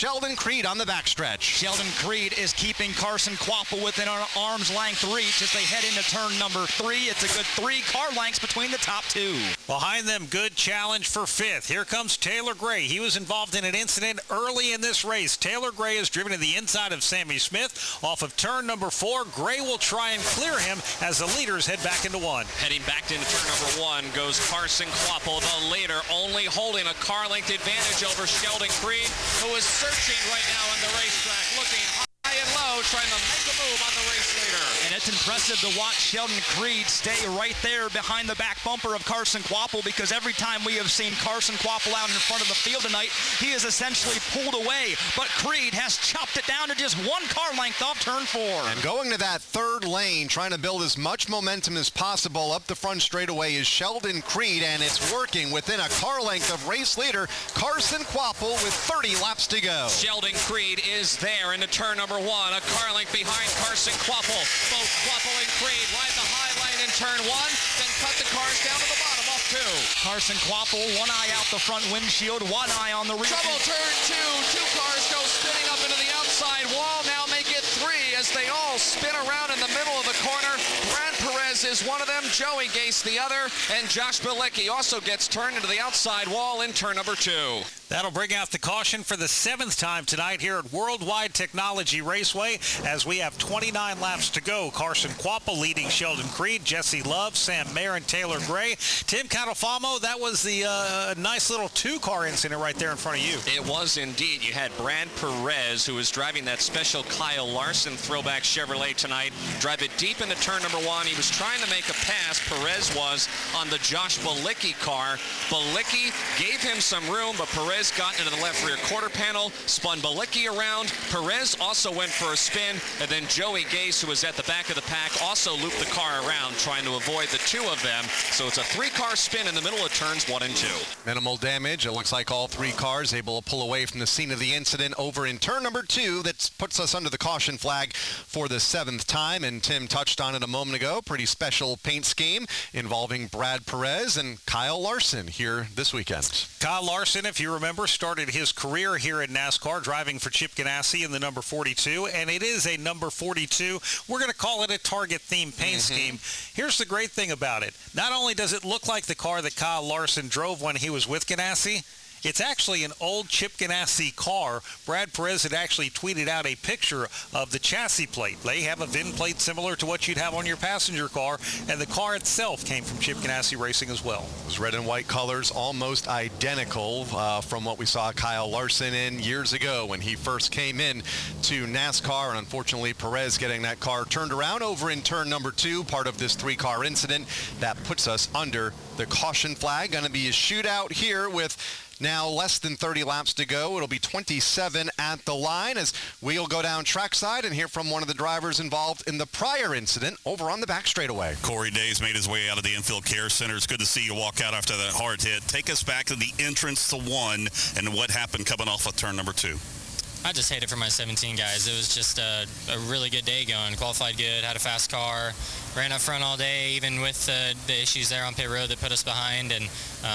Sheldon Creed on the backstretch. Sheldon Creed is keeping Carson Kvapil within an arm's length reach as they head into turn number 3. It's a good 3 car lengths between the top 2. Behind them, good challenge for 5th. Here comes Taylor Gray. He was involved in an incident early in this race. Taylor Gray is driven to the inside of Sammy Smith. Off of turn number 4, Gray will try and clear him as the leaders head back into 1. Heading back into turn number 1 goes Carson Kvapil, the leader, only holding a car length advantage over Sheldon Creed, who is searching right now on the racetrack, looking high and low, trying to make a move on the race leader. And it's impressive to watch Sheldon Creed stay right there behind the back bumper of Carson Kvapil, because every time we have seen Carson Kvapil out in front of the field tonight, he is essentially pulled away. But Creed has chopped it down to just 1 car length off turn 4. And going to that 3rd lane, trying to build as much momentum as possible up the front straightaway is Sheldon Creed, and it's working within a car length of race leader Carson Kvapil with 30 laps to go. Sheldon Creed is there into turn number 1, a car length behind Carson Kvapil. Both Kvapil and Creed ride the high line in turn 1, then cut the cars down to the bottom off 2. Carson Kvapil, 1 eye out the front windshield, 1 eye on the rear. Trouble turn 2, 2 cars go spinning up into the outside wall, now make it 3 as they all spin around in the middle of the corner. Brad Perez is one of them, Joey Gase the other, and Josh Bilicki also gets turned into the outside wall in turn number 2. That'll bring out the caution for the 7th time tonight here at Worldwide Technology Raceway as we have 29 laps to go. Carson Kvapil leading Sheldon Creed, Jesse Love, Sam Mayer, and Taylor Gray. Tim Catalfamo, that was the nice little 2-car incident right there in front of you. It was indeed. You had Brad Perez, who was driving that special Kyle Larson throwback Chevrolet tonight, drive it deep into turn number 1. He was trying to make a pass. Perez was on the Josh Bilicki car. Bilicki gave him some room, but Perez got into the left rear quarter panel, spun Bilicki around. Perez also went for a spin, and then Joey Gase, who was at the back of the pack, also looped the car around, trying to avoid the 2 of them. So it's a 3-car spin in the middle of turns 1 and 2. Minimal damage. It looks like all 3 cars able to pull away from the scene of the incident over in turn number 2. That puts us under the caution flag for the 7th time, and Tim touched on it a moment ago. Pretty special paint scheme involving Brad Perez and Kyle Larson here this weekend. Kyle Larson, if you remember, started his career here at NASCAR driving for Chip Ganassi in the number 42, and it is a number 42. We're going to call it a target-themed paint scheme. Here's the great thing about it. Not only does it look like the car that Kyle Larson drove when he was with Ganassi, it's actually an old Chip Ganassi car. Brad Perez had actually tweeted out a picture of the chassis plate. They have a VIN plate similar to what you'd have on your passenger car, and the car itself came from Chip Ganassi Racing as well. Those red and white colors almost identical from what we saw Kyle Larson in years ago when he first came in to NASCAR, and unfortunately Perez getting that car turned around over in turn number 2, part of this 3-car incident. That puts us under the caution flag. Going to be a shootout here with now less than 30 laps to go. It'll be 27 at the line as we'll go down trackside and hear from one of the drivers involved in the prior incident over on the back straightaway. Corey Days made his way out of the infield care center. It's good to see you walk out after that hard hit. Take us back to the entrance to 1 and what happened coming off of turn number 2. I just hate it for my 17 guys. It was just a really good day going. Qualified good, had a fast car, ran up front all day, even with the issues there on pit road that put us behind. And,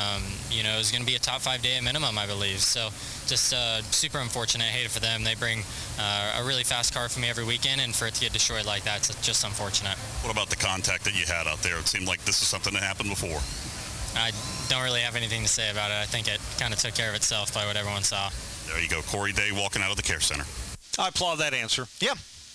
it was going to be a top 5 day at minimum, I believe. So just super unfortunate. I hate it for them. They bring a really fast car for me every weekend, and for it to get destroyed like that, it's just unfortunate. What about the contact that you had out there? It seemed like this is something that happened before. I don't really have anything to say about it. I think it kind of took care of itself by what everyone saw. There you go, Corey Day walking out of the care center. I applaud that answer. Yeah.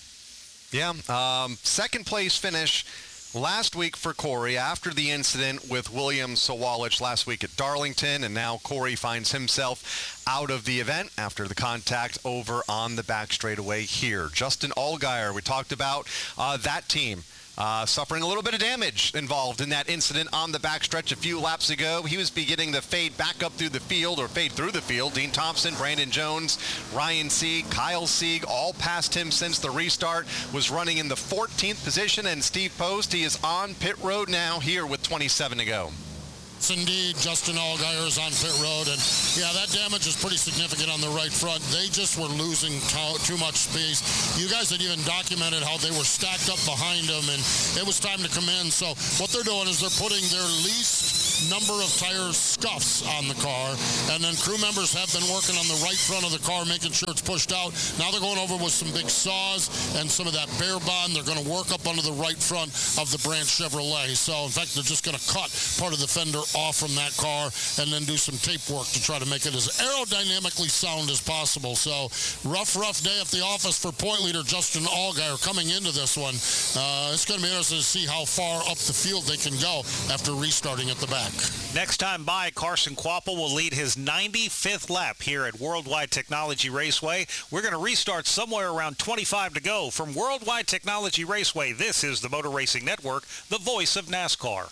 Second place finish last week for Corey after the incident with William Sawalich last week at Darlington, and now Corey finds himself out of the event after the contact over on the back straightaway here. Justin Allgaier, we talked about that team. Suffering a little bit of damage involved in that incident on the backstretch a few laps ago. He was beginning to fade back up through the field, or fade through the field. Dean Thompson, Brandon Jones, Ryan Sieg, Kyle Sieg, all past him since the restart. Was running in the 14th position, and Steve Post, he is on pit road now here with 27 to go. Indeed, Justin Allgaier is on pit road, and yeah, that damage is pretty significant on the right front. They just were losing too much space. You guys had even documented how they were stacked up behind them, and it was time to come in. So what they're doing is they're putting their least number of tire scuffs on the car, and then crew members have been working on the right front of the car, making sure it's pushed out. Now they're going over with some big saws and some of that bare bond. They're going to work up under the right front of the Brandt Chevrolet. So, in fact, they're just going to cut part of the fender off from that car and then do some tape work to try to make it as aerodynamically sound as possible. So, rough day at the office for point leader Justin Allgaier coming into this one. It's going to be interesting to see how far up the field they can go after restarting at the back. Next time by, Carson Kvapil will lead his 95th lap here at Worldwide Technology Raceway. We're going to restart somewhere around 25 to go. From Worldwide Technology Raceway, this is the Motor Racing Network, the voice of NASCAR.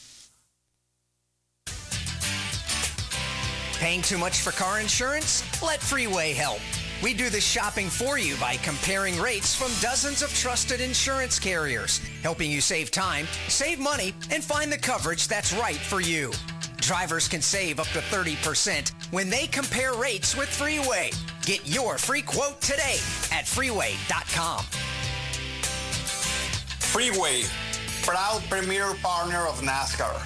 Paying too much for car insurance? Let Freeway help. We do the shopping for you by comparing rates from dozens of trusted insurance carriers, helping you save time, save money, and find the coverage that's right for you. Drivers can save up to 30% when they compare rates with Freeway. Get your free quote today at freeway.com. Freeway, proud premier partner of NASCAR.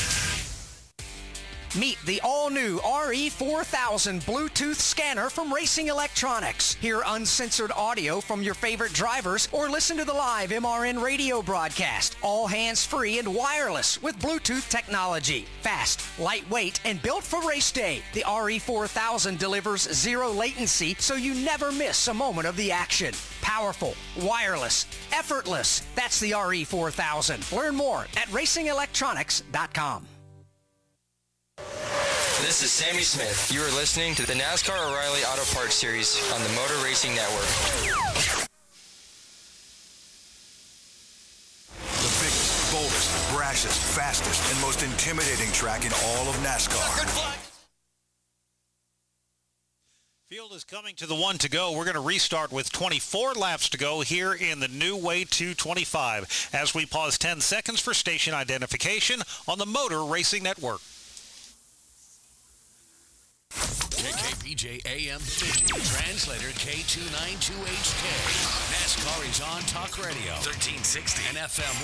Meet the all-new RE4000 Bluetooth scanner from Racing Electronics. Hear uncensored audio from your favorite drivers or listen to the live MRN radio broadcast. All hands-free and wireless with Bluetooth technology. Fast, lightweight, and built for race day. The RE4000 delivers zero latency so you never miss a moment of the action. Powerful, wireless, effortless. That's the RE4000. Learn more at racingelectronics.com. This is Sammy Smith. You are listening to the NASCAR O'Reilly Auto Parts Series on the Motor Racing Network. The biggest, boldest, brashest, fastest, and most intimidating track in all of NASCAR. Field is coming to the one to go. We're going to restart with 24 laps to go here in the new way 225 as we pause 10 seconds for station identification on the Motor Racing Network. KKPJ AM Bemidji, translator K292HK. NASCAR is on Talk Radio, 1360 and FM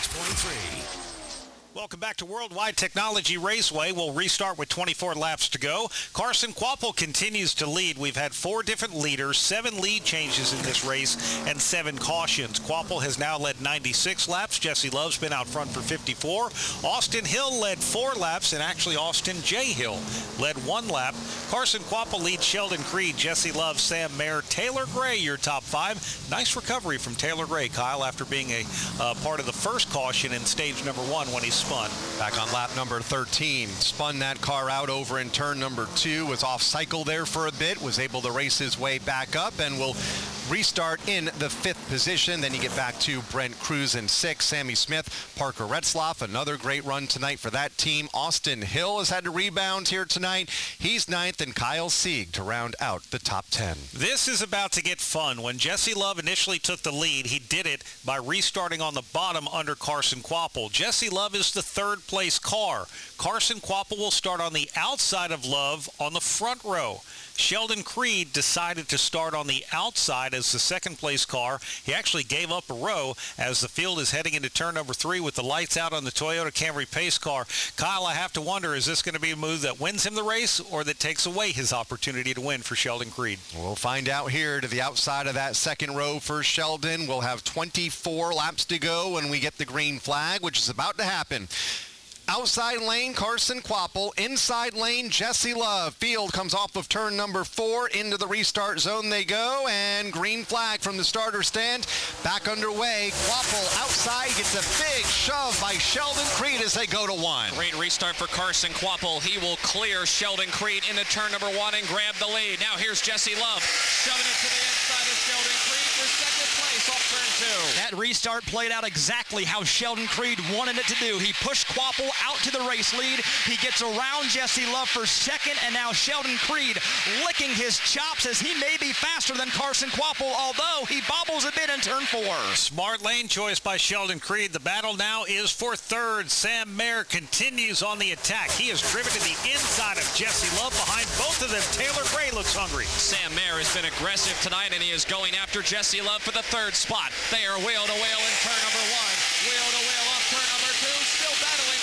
106.3. Welcome back to Worldwide Technology Raceway. We'll restart with 24 laps to go. Carson Kvapil continues to lead. We've had 4 different leaders, 7 lead changes in this race, and 7 cautions. Kvapil has now led 96 laps. Jesse Love's been out front for 54. Austin Hill led 4 laps, and actually Austin J. Hill led 1 lap. Carson Kvapil leads Sheldon Creed, Jesse Love, Sam Mayer, Taylor Gray, your top 5. Nice recovery from Taylor Gray, Kyle, after being a part of the first caution in stage number 1 when he spun. Back on lap number 13, spun that car out over in turn number 2, was off cycle there for a bit, was able to race his way back up, and will restart in the 5th position. Then you get back to Brent Cruz in 6th, Sammy Smith, Parker Retzlaff, another great run tonight for that team. Austin Hill has had to rebound here tonight. He's 9th, and Kyle Sieg to round out the top 10. This is about to get fun. When Jesse Love initially took the lead, he did it by restarting on the bottom under Carson Kvapil. Jesse Love is the 3rd place car. Carson Kvapil will start on the outside of Love on the front row. Sheldon Creed decided to start on the outside as the 2nd place car. He actually gave up a row as the field is heading into turn number 3 with the lights out on the Toyota Camry pace car. Kyle, I have to wonder, is this going to be a move that wins him the race or that takes away his opportunity to win for Sheldon Creed? We'll find out here to the outside of that 2nd row for Sheldon. We'll have 24 laps to go when we get the green flag, which is about to happen. Outside lane, Carson Kvapil. Inside lane, Jesse Love. Field comes off of turn number 4. Into the restart zone they go, and green flag from the starter stand. Back underway. Kvapil outside gets a big shove by Sheldon Creed as they go to 1. Great restart for Carson Kvapil. He will clear Sheldon Creed into turn number 1 and grab the lead. Now here's Jesse Love shoving it to the inside of Sheldon Creed for 2nd place off turn 2. That restart played out exactly how Sheldon Creed wanted it to do. He pushed Kvapil out to the race lead. He gets around Jesse Love for 2nd, and now Sheldon Creed licking his chops as he may be faster than Carson Kvapil, although he bobbles a bit in turn 4. Smart lane choice by Sheldon Creed. The battle now is for 3rd. Sam Mayer continues on the attack. He is driven to the inside of Jesse Love. Behind both of them, Taylor Gray looks hungry. Sam Mayer has been aggressive tonight, and he is going after Jesse Love for the 3rd spot. They are wheel to wheel in turn number 1. Wheel to wheel off turn number 2. Still battling for position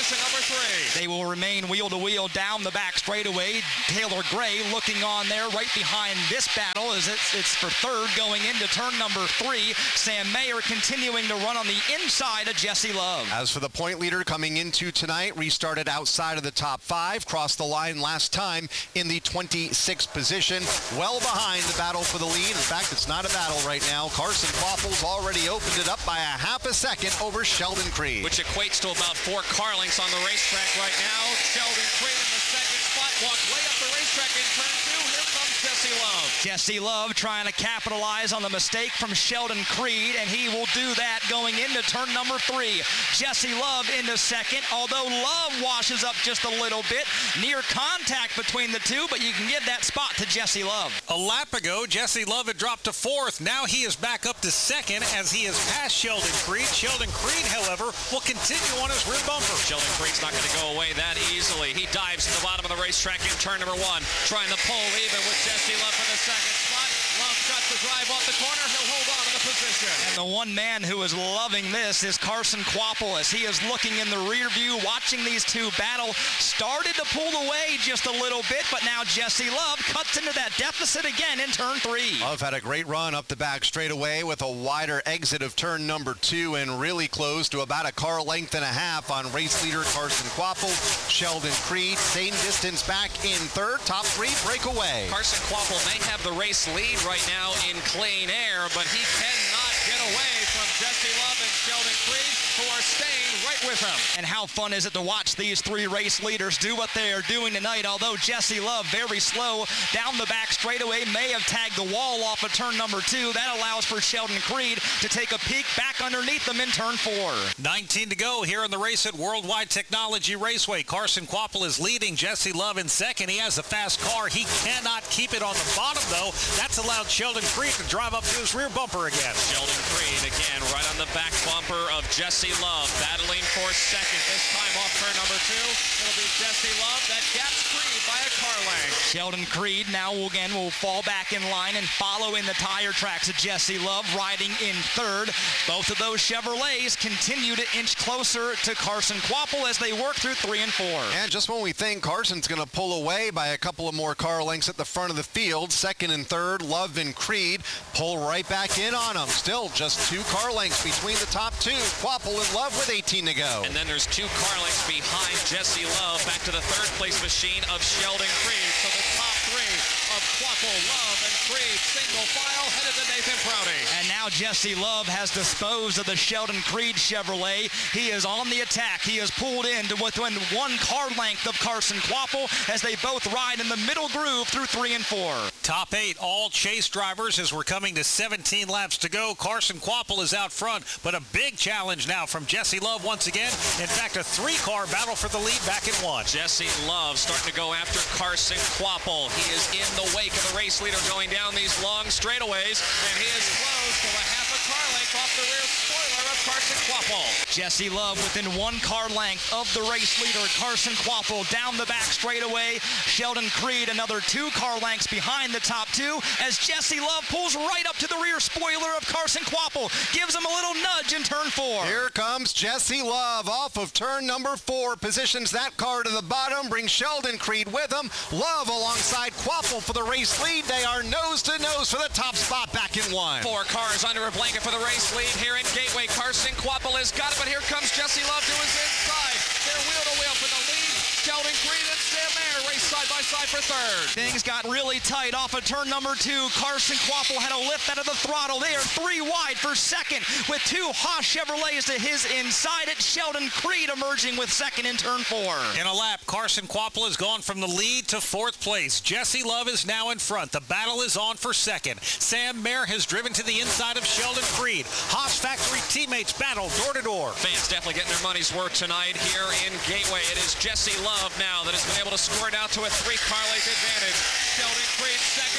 into number 3. They will remain wheel-to-wheel down the back straightaway. Taylor Gray looking on there right behind this battle as it's for third going into turn number 3. Sam Mayer continuing to run on the inside of Jesse Love. As for the point leader coming into tonight, restarted outside of the top 5, crossed the line last time in the 26th position, well behind the battle for the lead. In fact, it's not a battle right now. Carson Quapple's already opened it up by a half a second over Sheldon Creed. Which equates to about 4 car lengths on the racetrack right now. Sheldon Creed in the second spot, walked way up the racetrack in turn 2. Here comes Jesse Love. Jesse Love trying to capitalize on the mistake from Sheldon Creed, and he will do that going into turn number 3. Jesse Love into second, although Love washes up just a little bit. Near contact between the two, but you can give that spot to Jesse Love. A lap ago, Jesse Love had dropped to 4th. Now he is back up to 2nd as he has passed Sheldon Creed. Sheldon Creed, however, will continue on his rear bumper. Sheldon Creed's not going to go away that easily. He dives to the bottom of the racetrack in turn number 1, trying to pull even with Jesse Love for the second spot. Love tries to drive off the corner. He'll hold on to the position. And the one man who is loving this is Carson Quapple as he is looking in the rear view, watching these two battle. Started to pull away just a little bit, but now Jesse Love cuts into that deficit again in turn 3. Love had a great run up the back straightaway with a wider exit of turn number 2 and really close to about a car length and a half on race leader Carson Quapple. Sheldon Creed, same distance back in third. Top 3 breakaway. Carson Quapple may have the race lead right now in clean air, but he cannot get away from Jesse Love and Sheldon Creed, who are staying right with him. And how fun is it to watch these 3 race leaders do what they are doing tonight? Although Jesse Love very slow down the back straightaway, may have tagged the wall off of turn number 2. That allows for Sheldon Creed to take a peek back underneath them in turn 4. 19 to go here in the race at Worldwide Technology Raceway. Carson Quapple is leading Jesse Love in second. He has a fast car. He cannot keep it on the bottom, though. That's allowed Sheldon Creed to drive up to his rear bumper again. Sheldon Creed again right on the back bumper of Jesse Love, battling for second. This time off turn number 2. It'll be Jesse Love. That gaps Creed by a car length. Sheldon Creed now again will fall back in line and follow in the tire tracks of Jesse Love, riding in third. Both of those Chevrolets continue to inch closer to Carson Quapple as they work through 3 and 4. And just when we think Carson's going to pull away by a couple of more car lengths at the front of the field, second and third, Love and Creed pull right back in on them. Still just 2 car lengths between the top 2. Quapple and Love with 18 to go. And then there's 2 car lengths behind Jesse Love, back to the third place machine of Sheldon Creed. So the top 3 of Quapple, Love, and Creed, single file, headed to Nathan Prouty. And now Jesse Love has disposed of the Sheldon Creed Chevrolet. He is on the attack. He is pulled in to within 1 car length of Carson Quapple as they both ride in the middle groove through 3 and 4. Top 8, all chase drivers as we're coming to 17 laps to go. Carson Quapple is out front, but a big challenge now from Jesse Love once again. In fact, a 3-car battle for the lead back in 1. Jesse Love starting to go after Carson Quapple. He is in the wake of the race leader going down these long straightaways, and he is close to a half a car length off the rear spoiler of Carson Quapple. Jesse Love within 1 car length of the race leader, Carson Quapple, down the back straightaway. Sheldon Creed another 2 car lengths behind the top 2 as Jesse Love pulls right up to the rear spoiler of Carson Quapple, gives him a little nudge in turn 4. Here comes Jesse Love off of turn number 4, positions that car to the bottom, brings Sheldon Creed with him. Love alongside Quapple for the race lead. They are nose to nose for the top spot back in 1. 4 cars under a blanket for the race lead here in Gateway. Carson Quapple has got it, but here comes Jesse Love to his inside. They're wheel to wheel for the lead. Sheldon Creed and Sam Mayer race side by side for third. Things got really tight off of turn number 2. Carson Quapple had a lift out of the throttle. They are 3 wide for second with 2 Haas Chevrolets to his inside. It's Sheldon Creed emerging with second in turn 4. In a lap, Carson Quapple has gone from the lead to 4th place. Jesse Love is now in front. The battle is on for second. Sam Mayer has driven to the inside of Sheldon Creed. Haas factory teammates battle door to door. Fans definitely getting their money's worth tonight here in Gateway. It is Jesse Love now that has been able to score it out to a 3-car length advantage. Sheldon Creed second. These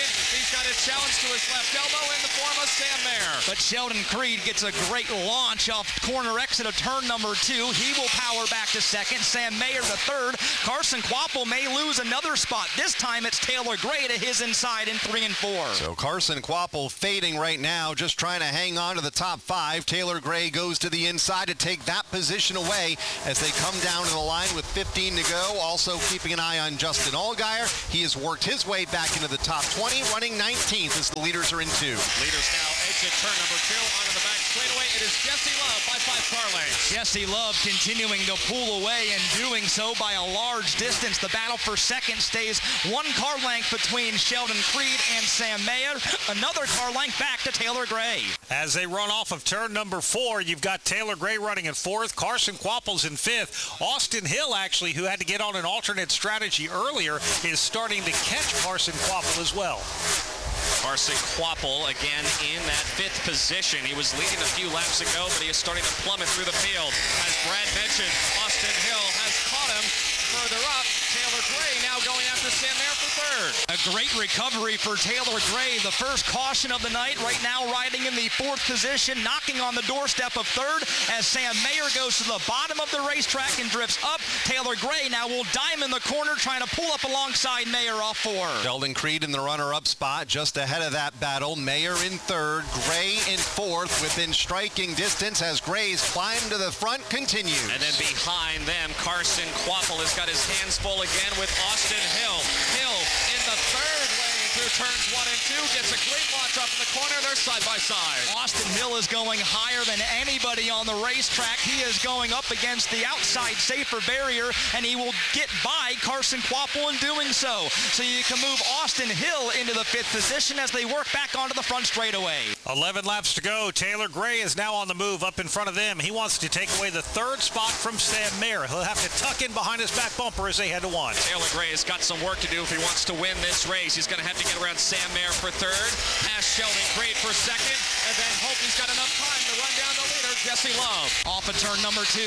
He's got a challenge to his left elbow in the form of Sam Mayer. But Sheldon Creed gets a great launch off corner exit of turn number 2. He will power back to second. Sam Mayer the third. Carson Kvapil may lose another spot. This time it's Taylor Gray to his inside in 3 and 4. So Carson Kvapil fading right now, just trying to hang on to the top 5. Taylor Gray goes to the inside to take that position away as they come down to the line with 15 to go. Also keeping an eye on Justin Allgaier. He has worked his way back into the top 20, running 19th as the leaders are in 2. Leaders now exit turn number 2 onto the back straightaway. It is Jesse Love by 5 car lengths. Jesse Love continuing to pull away and doing so by a large distance. The battle for second stays 1 car length between Sheldon Creed and Sam Mayer. Another car length back to Taylor Gray. As they run off of turn number 4, you've got Taylor Gray running in 4th. Carson Kvapil's in 5th. Austin Hill, actually, who had to get on an alternate strategy earlier, is starting to catch Carson Kvapil as well. Carson Kvapil again in that 5th position. He was leading a few laps ago, but he is starting to plummet through the field. As Brad mentioned, Austin Hill has caught him further up. Taylor Gray now going after Sam Mayer for 3rd. A great recovery for Taylor Gray. The first caution of the night right now riding in the 4th position, knocking on the doorstep of 3rd as Sam Mayer goes to the bottom of the racetrack and drifts up. Taylor Gray now will dime in the corner trying to pull up alongside Mayer off 4. Sheldon Creed in the runner-up spot just ahead of that battle. Mayer in 3rd, Gray in 4th within striking distance as Gray's climb to the front continues. And then behind them, Carson Kvapil has got his hands full again with Austin Hill. Hill in the 3rd lane through turns 1 and 2. Gets a great launch up in the corner. They're side by side. Austin Hill is going higher than anybody on the racetrack. He is going up against the outside safer barrier, and he will get by Carson Kvapil in doing so. So you can move Austin Hill into the 5th position as they work back onto the front straightaway. 11 laps to go. Taylor Gray is now on the move up in front of them. He wants to take away the 3rd spot from Sam Mayer. He'll have to tuck in behind his back bumper as they head to 1. Taylor Gray has got some work to do if he wants to win this race. He's going to have to get around Sam Mayer for 3rd, past Sheldon Creed for 2nd, and then hope he's got enough time to run down the leader, Jesse Love. Off of turn number 2,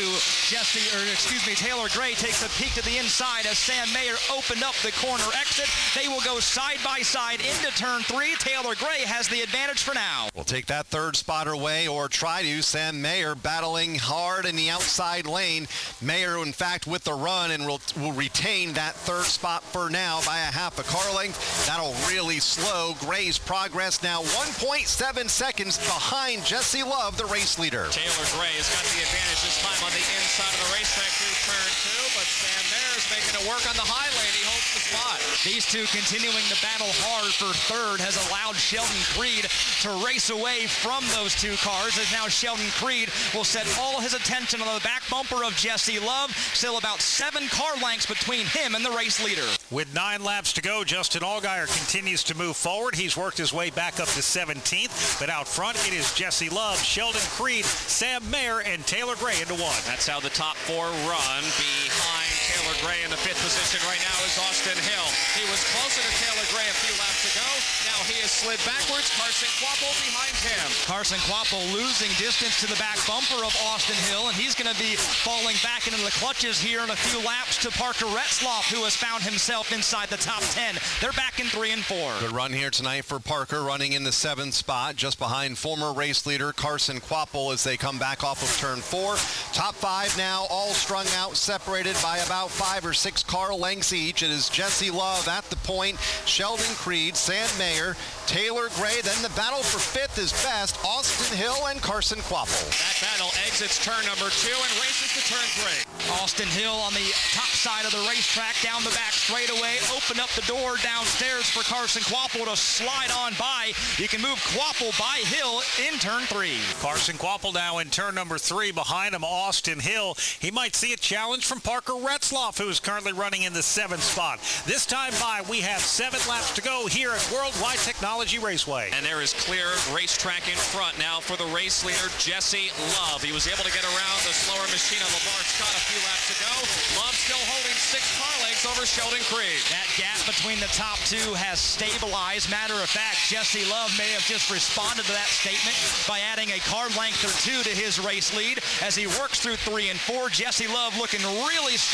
Taylor Gray takes a peek to the inside as Sam Mayer opened up the corner exit. They will go side by side into turn 3. Taylor Gray has the advantage for now. We'll take that 3rd spot away, or try to. Sam Mayer battling hard in the outside lane. Mayer, in fact, with the run, and will retain that 3rd spot for now by a half a car length. That'll really slow Gray's progress now 1.7 seconds behind Jesse Love, the race leader. Taylor Gray has got the advantage this time on the inside of the racetrack through turn 2, but Sam Mayer is making it work on the high lane. He holds the spot. These two continuing to battle hard for 3rd has allowed Sheldon Creed to race away from those 2 cars, as now Sheldon Creed will set all his attention on the back bumper of Jesse Love. Still about 7 car lengths between him and the race leader. With 9 laps to go, Justin Allgaier continues to move forward. He's worked his way back up to 17th, but out front it is Jesse Love, Sheldon Creed, Sam Mayer, and Taylor Gray into 1. That's how the top 4 run. Behind Taylor Gray in the 5th position right now is Austin Hill. He was closer to Taylor Gray a few laps ago. Now he has slid backwards. Carson Kvapil behind him. Carson Kvapil losing distance to the back bumper of Austin Hill, and he's going to be falling back into the clutches here in a few laps to Parker Retzlaff, who has found himself inside the top 10. They're back in 3 and 4. Good run here tonight for Parker, running in the 7th spot, just behind former race leader Carson Kvapil as they come back off of turn 4. Top 5 now all strung out, separated by about 5 or 6 car lengths each. It is Jesse Love at the point, Sheldon Creed, Sam Mayer, Taylor Gray. Then the battle for 5th is best, Austin Hill and Carson Kvapil. That battle exits turn number 2 and races to turn 3. Austin Hill on the top side of the racetrack, down the back straightaway, open up the door downstairs for Carson Kvapil to slide on by. You can move Kvapil by Hill in turn 3. Carson Kvapil now in turn number 3. Behind him, Austin Hill. He might see a challenge from Parker Retzlaff, who is currently running in the 7th spot. This time by, we have 7 laps to go here at Worldwide Technology Raceway. And there is clear racetrack in front now for the race leader, Jesse Love. He was able to get around the slower machine of Lamar Scott a few laps ago. Love still holding 6 car lengths over Sheldon Creed. That gap between the top 2 has stabilized. Matter of fact, Jesse Love may have just responded to that statement by adding a car length or 2 to his race lead as he works through 3 and 4. Jesse Love looking really strong,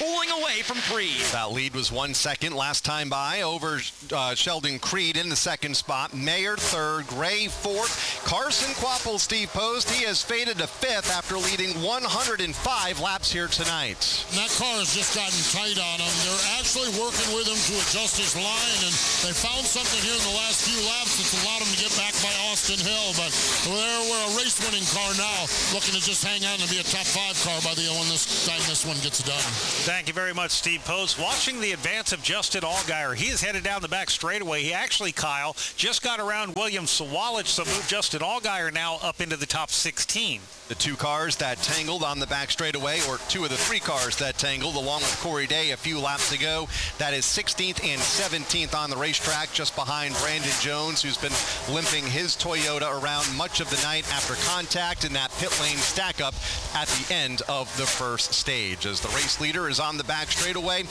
pulling away from Creed. That lead was 1 second last time by over Sheldon Creed in the second spot. Mayer third, Gray fourth. Carson Kvapil, Steve Post, he has faded to fifth after leading 105 laps here tonight. And that car has just gotten tight on him. They're actually working with him to adjust his line, and they found something here in the last few laps that's allowed him to get back by Austin Hill. But we're a race-winning car now, looking to just hang on and be a top 5 car by the when this one gets done. Thank you very much, Steve Post. Watching the advance of Justin Allgaier, he is headed down the back straightaway. He actually, Kyle, just got around William Sawalich, so moved Justin Allgaier now up into the top 16. The 2 cars that tangled on the back straightaway, or 2 of the 3 cars that tangled, along with Corey Day a few laps ago. That is 16th and 17th on the racetrack, just behind Brandon Jones, who's been limping his Toyota around much of the night after contact in that pit lane stack-up at the end of the first stage. As the race leader is on the back straightaway,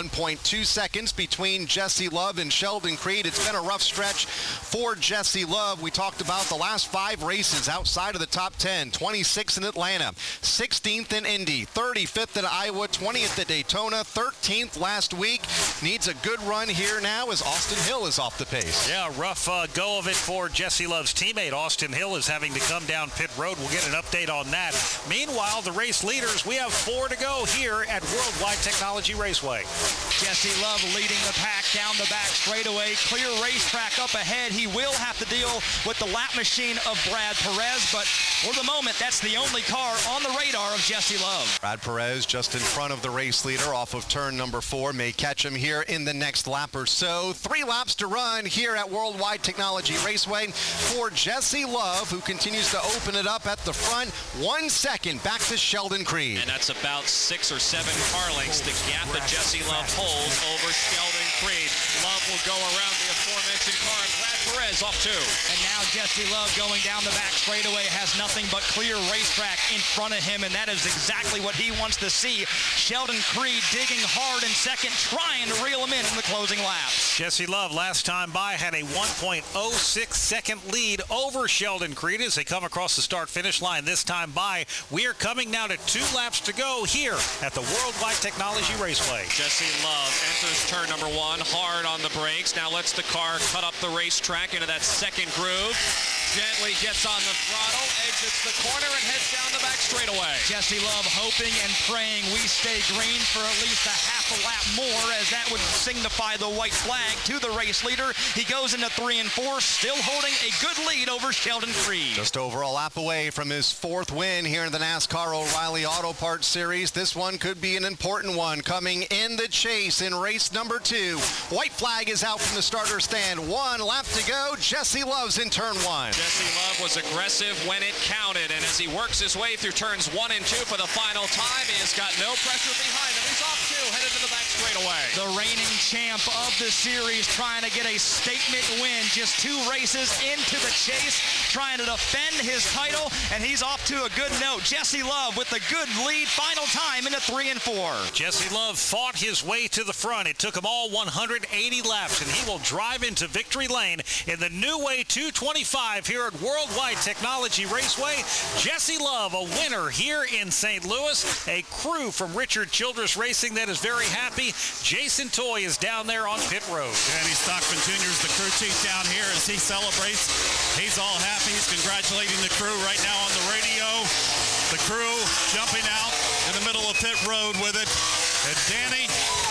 1.2 seconds between Jesse Love and Sheldon Creed. It's been a rough stretch for Jesse Love. We talked about the last 5 races outside of the top 10. 26th in Atlanta, 16th in Indy, 35th at Iowa, 20th at Daytona, 13th last week. Needs a good run here now as Austin Hill is off the pace. Yeah, rough go of it for Jesse Love's teammate. Austin Hill is having to come down pit road. We'll get an update on that. Meanwhile, the race leaders, we have 4 to go here at Worldwide Technology Raceway. Jesse Love leading the pack down the back straightaway. Clear racetrack up ahead. He will have to deal with the lap machine of Brad Perez, but for the moment, that's the only car on the radar of Jesse Love. Brad Perez just in front of the race leader off of turn number 4. May catch him here in the next lap or so. 3 laps to run here at Worldwide Technology Raceway for Jesse Love, who continues to open it up at the front. 1 second back to Sheldon Creed. And that's about 6 or 7 car lengths, the gap that Jesse Love holds over Sheldon Creed. Love will go around the aforementioned car. Brad Perez off 2. And now Jesse Love going down the back straightaway has nothing but clear racetrack in front of him, and that is exactly what he wants to see. Sheldon Creed digging hard in second, trying to reel him in the closing laps. Jesse Love last time by had a 1.06 second lead over Sheldon Creed as they come across the start-finish line. This time by, we are coming now to 2 laps to go here at the Worldwide Technology Raceway. Jesse Love enters turn number 1, hard on the brakes. Now lets the car cut up the racetrack into that second groove. Gently gets on the throttle, exits the corner, and heads down the back straightaway. Jesse Love hoping and praying we stay green for at least a half a lap more, as that would signify the white flag to the race leader. He goes into 3 and 4, still holding a good lead over Sheldon Creed. Just over a lap away from his 4th win here in the NASCAR O'Reilly Auto Parts Series. This one could be an important one coming in the chase in race number 2. White flag is out from the starter stand. 1 lap to go. Jesse Love's in turn 1. Jesse Love was aggressive when it counted, and as he works his way through turns 1 and 2 for the final time, he has got no pressure behind him. He's off 2, headed to the back straightaway. The reigning champ of the series trying to get a statement win. Just 2 races into the chase, trying to defend his title, and he's off to a good note. Jesse Love with a good lead, final time into 3 and 4. Jesse Love fought his way to the front. It took him all 180 laps, and he will drive into victory lane in the New Way 225 here at Worldwide Technology Raceway. Jesse Love, a winner here in St. Louis. A crew from Richard Childress Racing that is very happy. Jason Toy is down there on pit road. Danny Stockman Jr. is the crew chief down here as he celebrates. He's all happy. He's congratulating the crew right now on the radio. The crew jumping out in the middle of pit road with it. And Danny,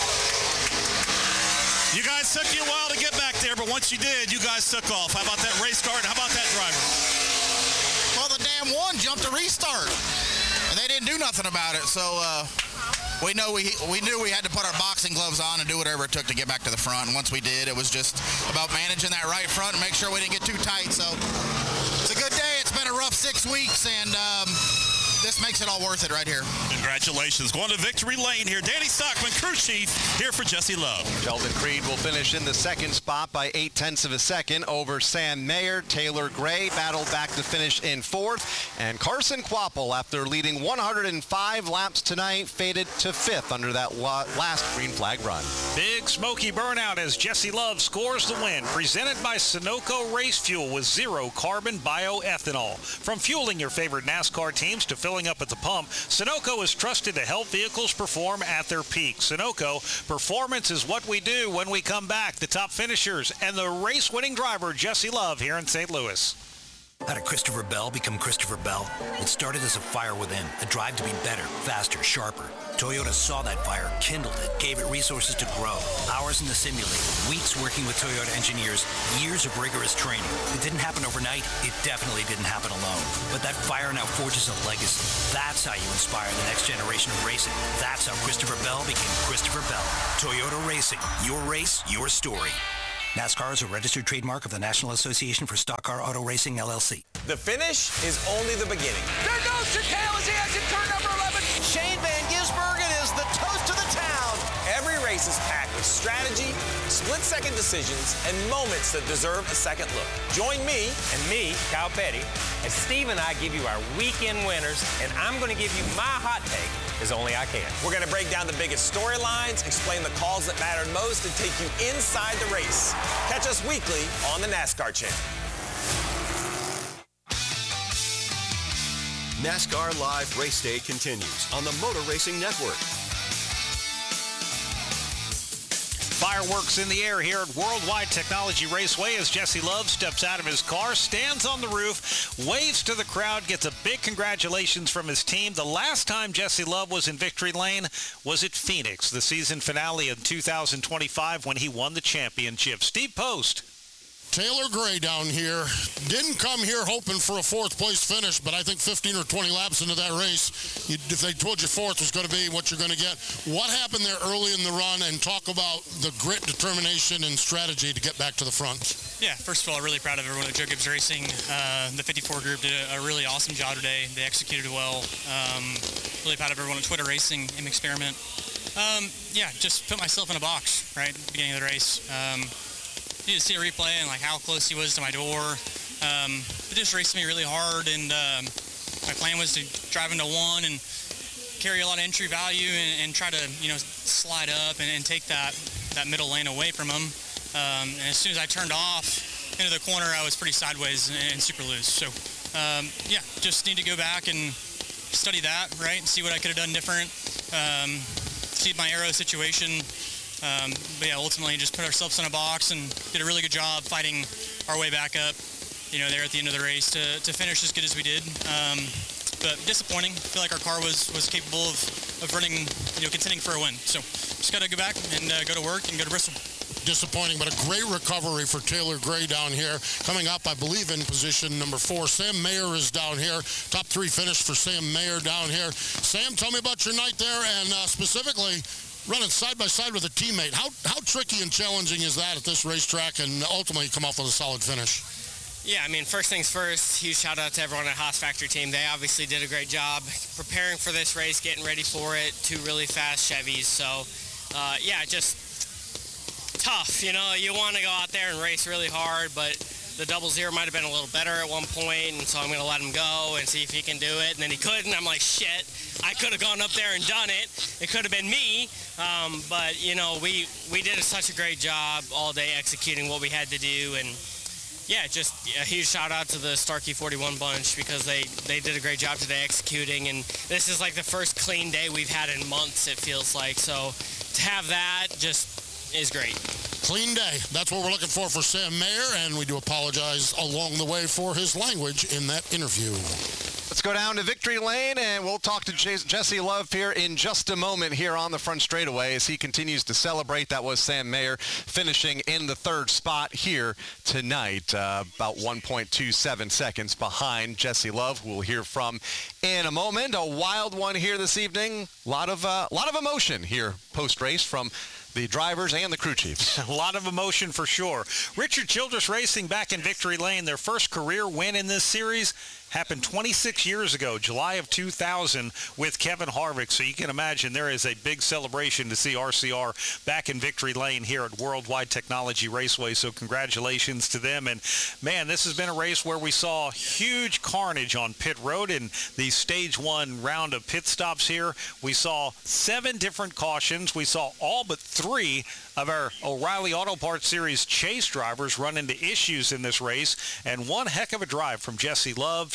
you guys took you a while to get back there, but once you did, you guys took off. How about that race car and how about that driver? Well, the damn one jumped a restart, and they didn't do nothing about it. So we knew we had to put our boxing gloves on and do whatever it took to get back to the front. And once we did, it was just about managing that right front and make sure we didn't get too tight. So it's a good day. It's been a rough 6 weeks, and this makes it all worth it right here. Congratulations. Going to victory lane here. Danny Stockman, crew chief, here for Jesse Love. Sheldon Creed will finish in the second spot by 0.8 of a second over Sam Mayer. Taylor Gray battled back to finish in 4th. And Carson Kvapil, after leading 105 laps tonight, faded to 5th under that last green flag run. Big smoky burnout as Jesse Love scores the win. Presented by Sunoco Race Fuel with 0 carbon bioethanol. From fueling your favorite NASCAR teams to filling filling up at the pump, Sunoco is trusted to help vehicles perform at their peak. Sunoco, performance is what we do. When we come back, the top finishers and the race-winning driver, Jesse Love, here in St. Louis. How did Christopher Bell become Christopher Bell? It started as a fire within, a drive to be better, faster, sharper. Toyota saw that fire, kindled it, gave it resources to grow. Hours in the simulator, weeks working with Toyota engineers, years of rigorous training. It didn't happen overnight. It definitely didn't happen alone. But that fire now forges a legacy. That's how you inspire the next generation of racing. That's how Christopher Bell became Christopher Bell. Toyota Racing. Your race, your story. NASCAR is a registered trademark of the National Association for Stock Car Auto Racing, LLC. The finish is only the beginning. There goes Chicale as he exits turn number 11. Shane Van Gisbergen is the toast of the town. Every race is packed with strategy, split-second decisions, and moments that deserve a second look. Join me and me, Kyle Petty, as Steve and I give you our weekend winners, and I'm going to give you my hot take as only I can. We're going to break down the biggest storylines, explain the calls that mattered most, and take you inside the race. Catch us weekly on the NASCAR Channel. NASCAR Live Race Day continues on the Motor Racing Network. Fireworks in the air here at Worldwide Technology Raceway as Jesse Love steps out of his car, stands on the roof, waves to the crowd, gets a big congratulations from his team. The last time Jesse Love was in victory lane was at Phoenix, the season finale in 2025 when he won the championship. Steve Post. Taylor Gray down here didn't come here hoping for a fourth place finish, but I think 15 or 20 laps into that race, if they told you fourth was going to be what you're going to get. What happened there early in the run, and talk about the grit, determination, and strategy to get back to the front? Yeah, first of all, really proud of everyone at Joe Gibbs Racing. The 54 group did a really awesome job today. They executed well. Really proud of everyone at Twitter Racing, M Experiment. Yeah, just put myself in a box, right, at the beginning of the race. You just see a replay and like how close he was to my door. It just raced me really hard, and my plan was to drive into one and carry a lot of entry value and try to, slide up and take that middle lane away from him. And as soon as I turned off into the corner, I was pretty sideways and super loose. So yeah, just need to go back and study that, right, and see what I could have done different. See my aero situation. But yeah, ultimately just put ourselves in a box and did a really good job fighting our way back up, there at the end of the race to finish as good as we did. But disappointing. I feel like our car was capable of running, contending for a win. So just got to go back and go to work and go to Bristol. Disappointing, but a great recovery for Taylor Gray down here. Coming up, I believe, in position number 4. Sam Mayer is down here. Top 3 finish for Sam Mayer down here. Sam, tell me about your night there, and specifically running side by side with a teammate. How tricky and challenging is that at this racetrack, and ultimately come off with a solid finish? Yeah, I mean, first things first, huge shout out to everyone at Haas Factory team. They obviously did a great job preparing for this race, getting ready for it. 2 really fast Chevys. So, yeah, just tough. You want to go out there and race really hard, but the 00 might have been a little better at one point, and so I'm going to let him go and see if he can do it. And then he couldn't. I'm like, shit, I could have gone up there and done it. It could have been me. But, we did such a great job all day executing what we had to do. And, yeah, just a huge shout-out to the Starkey 41 bunch because they did a great job today executing. And this is like the first clean day we've had in months, it feels like. So to have that just is great. Clean day. That's what we're looking for Sam Mayer, and we do apologize along the way for his language in that interview. Let's go down to victory lane, and we'll talk to Jesse Love here in just a moment here on the front straightaway as he continues to celebrate. That was Sam Mayer finishing in the 3rd spot here tonight, about 1.27 seconds behind Jesse Love, who we'll hear from in a moment. A wild one here this evening. A lot of emotion here post-race from the drivers and the crew chiefs. A lot of emotion for sure. Richard Childress Racing back in victory lane. Their first career win in this series happened 26 years ago, July of 2000, with Kevin Harvick. So you can imagine there is a big celebration to see RCR back in victory lane here at Worldwide Technology Raceway. So congratulations to them. And, man, this has been a race where we saw huge carnage on pit road in the stage 1 round of pit stops here. We saw 7 different cautions. We saw all but 3 of our O'Reilly Auto Parts Series chase drivers run into issues in this race. And one heck of a drive from Jesse Love,